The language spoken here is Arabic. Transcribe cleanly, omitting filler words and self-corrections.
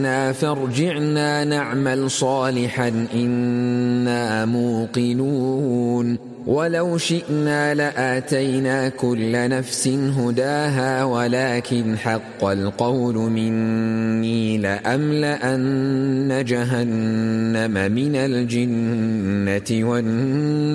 فارجعنا نعمل صالحا إنا موقنون ولو شئنا لآتينا كل نفس هداها ولكن حق القول مني لأملأن جهنم من الجنة والناس